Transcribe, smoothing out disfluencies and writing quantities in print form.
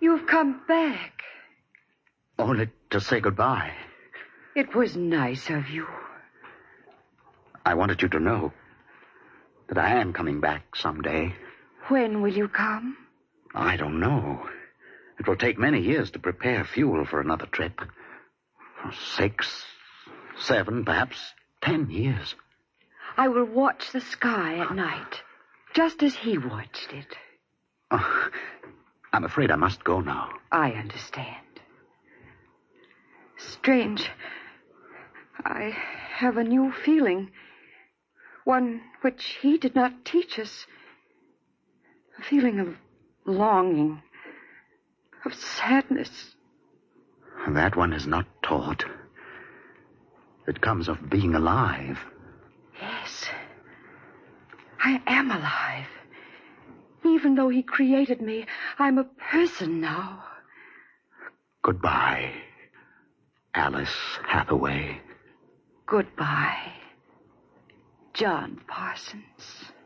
You've come back. Only to say goodbye. It was nice of you. I wanted you to know that I am coming back someday. When will you come? I don't know. It will take many years to prepare fuel for another trip. 6, 7, perhaps 10 years. I will watch the sky at night, just as he watched it. Oh, I'm afraid I must go now. I understand. Strange. I have a new feeling. One which he did not teach us. A feeling of longing, of sadness. That one is not taught. It comes of being alive. Yes. I am alive. Even though he created me, I'm a person now. Goodbye, Alice Hathaway. Goodbye, John Parsons.